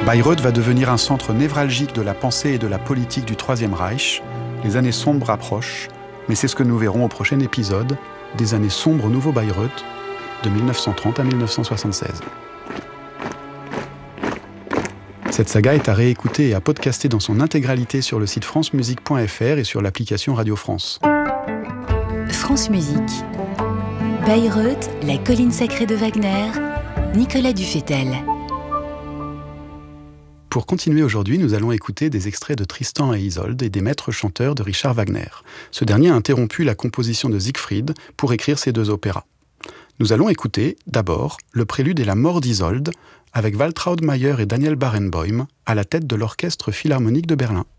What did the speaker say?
Bayreuth va devenir un centre névralgique de la pensée et de la politique du Troisième Reich. Les années sombres approchent, mais c'est ce que nous verrons au prochain épisode des années sombres au Nouveau Bayreuth, de 1930 à 1976. Cette saga est à réécouter et à podcaster dans son intégralité sur le site francemusique.fr et sur l'application Radio France. France Musique. Bayreuth, la colline sacrée de Wagner, Nicolas Dufetel. Pour continuer aujourd'hui, nous allons écouter des extraits de Tristan et Isolde et des maîtres chanteurs de Richard Wagner. Ce dernier a interrompu la composition de Siegfried pour écrire ces deux opéras. Nous allons écouter, d'abord, le prélude et la mort d'Isolde, avec Waltraud Mayer et Daniel Barenboim, à la tête de l'Orchestre Philharmonique de Berlin.